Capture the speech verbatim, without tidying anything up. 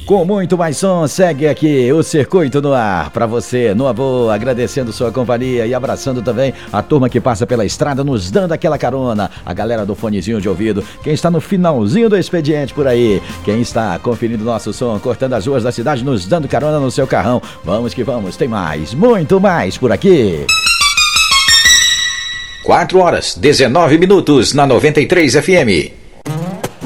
Com muito mais som, segue aqui o Circuito no Ar. Pra você, no avô, agradecendo sua companhia e abraçando também a turma que passa pela estrada, nos dando aquela carona. A galera do fonezinho de ouvido, quem está no finalzinho do expediente por aí, quem está conferindo nosso som, cortando as ruas da cidade, nos dando carona no seu carrão. Vamos que vamos, tem mais, muito mais por aqui. quatro horas, dezenove minutos na noventa e três F M.